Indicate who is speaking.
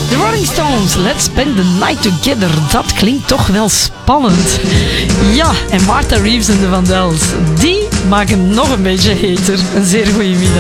Speaker 1: The Rolling Stones, Let's Spend the Night Together. Dat klinkt toch wel spannend. Ja, en Martha Reeves en de Vandells, die maken nog een beetje heter. Een zeer goede middag.